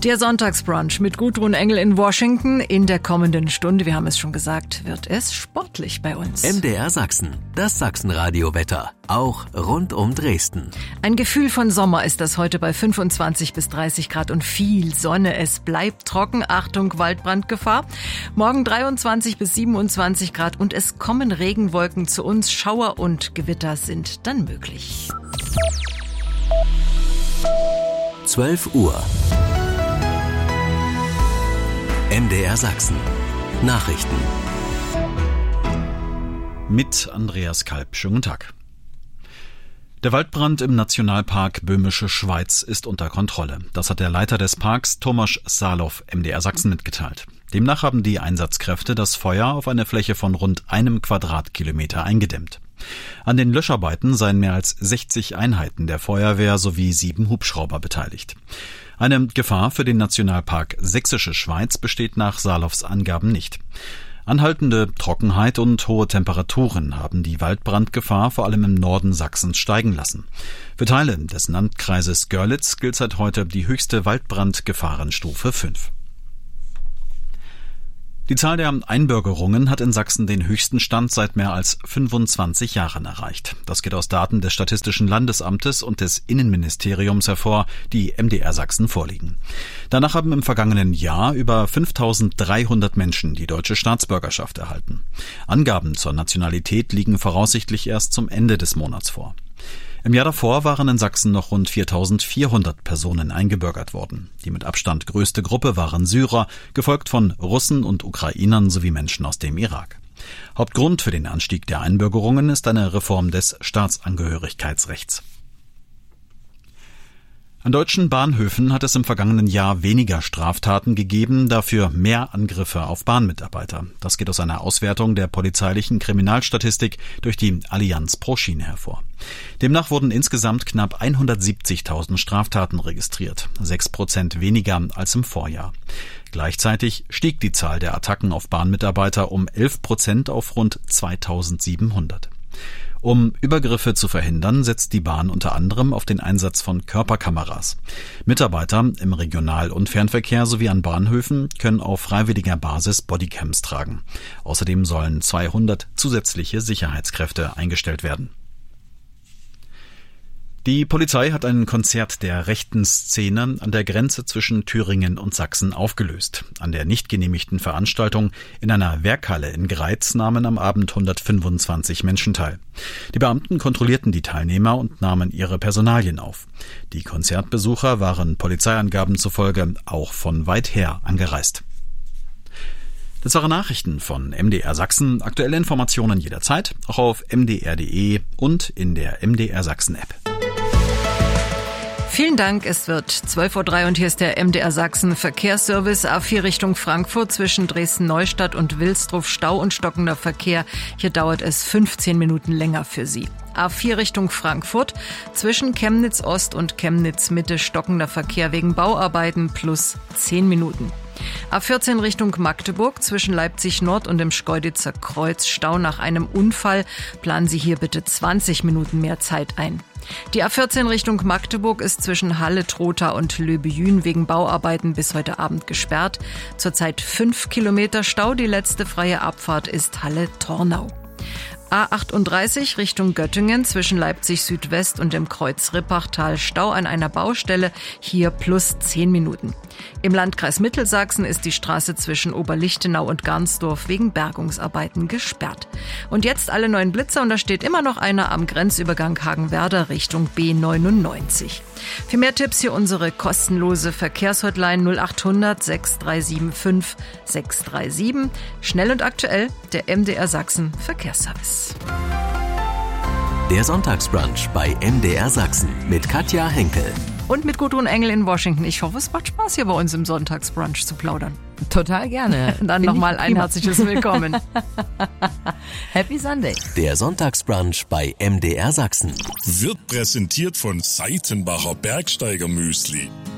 Der Sonntagsbrunch mit Gudrun Engel in Washington. In der kommenden Stunde, wir haben es schon gesagt, wird es sportlich bei uns. MDR Sachsen, das Sachsenradio-Wetter, auch rund um Dresden. Ein Gefühl von Sommer ist das heute bei 25 bis 30 Grad und viel Sonne. Es bleibt trocken, Achtung, Waldbrandgefahr. Morgen 23 bis 27 Grad und es kommen Regenwolken zu uns. Schauer und Gewitter sind dann möglich. 12 Uhr. MDR Sachsen. Nachrichten. Mit Andreas Kalb. Schönen guten Tag. Der Waldbrand im Nationalpark Böhmische Schweiz ist unter Kontrolle. Das hat der Leiter des Parks, Tomasz Salow, MDR Sachsen mitgeteilt. Demnach haben die Einsatzkräfte das Feuer auf eine Fläche von rund 1 Quadratkilometer eingedämmt. An den Löscharbeiten seien mehr als 60 Einheiten der Feuerwehr sowie 7 Hubschrauber beteiligt. Eine Gefahr für den Nationalpark Sächsische Schweiz besteht nach Salows Angaben nicht. Anhaltende Trockenheit und hohe Temperaturen haben die Waldbrandgefahr vor allem im Norden Sachsens steigen lassen. Für Teile des Landkreises Görlitz gilt seit heute die höchste Waldbrandgefahrenstufe 5. Die Zahl der Einbürgerungen hat in Sachsen den höchsten Stand seit mehr als 25 Jahren erreicht. Das geht aus Daten des Statistischen Landesamtes und des Innenministeriums hervor, die MDR Sachsen vorliegen. Danach haben im vergangenen Jahr über 5.300 Menschen die deutsche Staatsbürgerschaft erhalten. Angaben zur Nationalität liegen voraussichtlich erst zum Ende des Monats vor. Im Jahr davor waren in Sachsen noch rund 4.400 Personen eingebürgert worden. Die mit Abstand größte Gruppe waren Syrer, gefolgt von Russen und Ukrainern sowie Menschen aus dem Irak. Hauptgrund für den Anstieg der Einbürgerungen ist eine Reform des Staatsangehörigkeitsrechts. An deutschen Bahnhöfen hat es im vergangenen Jahr weniger Straftaten gegeben, dafür mehr Angriffe auf Bahnmitarbeiter. Das geht aus einer Auswertung der polizeilichen Kriminalstatistik durch die Allianz pro Schiene hervor. Demnach wurden insgesamt knapp 170.000 Straftaten registriert, 6% weniger als im Vorjahr. Gleichzeitig stieg die Zahl der Attacken auf Bahnmitarbeiter um 11% auf rund 2.700. Um Übergriffe zu verhindern, setzt die Bahn unter anderem auf den Einsatz von Körperkameras. Mitarbeiter im Regional- und Fernverkehr sowie an Bahnhöfen können auf freiwilliger Basis Bodycams tragen. Außerdem sollen 200 zusätzliche Sicherheitskräfte eingestellt werden. Die Polizei hat ein Konzert der rechten Szene an der Grenze zwischen Thüringen und Sachsen aufgelöst. An der nicht genehmigten Veranstaltung in einer Werkhalle in Greiz nahmen am Abend 125 Menschen teil. Die Beamten kontrollierten die Teilnehmer und nahmen ihre Personalien auf. Die Konzertbesucher waren Polizeiangaben zufolge auch von weit her angereist. Das waren Nachrichten von MDR Sachsen. Aktuelle Informationen jederzeit, auch auf mdr.de und in der MDR Sachsen App. Vielen Dank, es wird 12.03 Uhr und hier ist der MDR Sachsen Verkehrsservice. A4 Richtung Frankfurt zwischen Dresden-Neustadt und Wilsdruff, Stau und stockender Verkehr. Hier dauert es 15 Minuten länger für Sie. A4 Richtung Frankfurt zwischen Chemnitz Ost und Chemnitz Mitte stockender Verkehr wegen Bauarbeiten plus 10 Minuten. A14 Richtung Magdeburg zwischen Leipzig Nord und dem Schkeuditzer Kreuz Stau nach einem Unfall. Planen Sie hier bitte 20 Minuten mehr Zeit ein. Die A14 Richtung Magdeburg ist zwischen Halle-Trotha und Löbejün wegen Bauarbeiten bis heute Abend gesperrt. Zurzeit 5 Kilometer Stau. Die letzte freie Abfahrt ist Halle-Tornau. A38 Richtung Göttingen zwischen Leipzig Südwest und dem Kreuz Rippachtal Stau an einer Baustelle, hier plus 10 Minuten. Im Landkreis Mittelsachsen ist die Straße zwischen Oberlichtenau und Garnsdorf wegen Bergungsarbeiten gesperrt. Und jetzt alle neuen Blitzer und da steht immer noch einer am Grenzübergang Hagenwerder Richtung B99. Für mehr Tipps hier unsere kostenlose Verkehrshotline 0800 6375 637. Schnell und aktuell, der MDR Sachsen Verkehrsservice. Der Sonntagsbrunch bei MDR Sachsen mit Katja Henkel. Und mit Gudrun Engel in Washington. Ich hoffe, es macht Spaß, hier bei uns im Sonntagsbrunch zu plaudern. Total gerne. Dann nochmal ein herzliches Willkommen. Happy Sunday. Der Sonntagsbrunch bei MDR Sachsen Wird präsentiert von Seitenbacher Bergsteiger Müsli.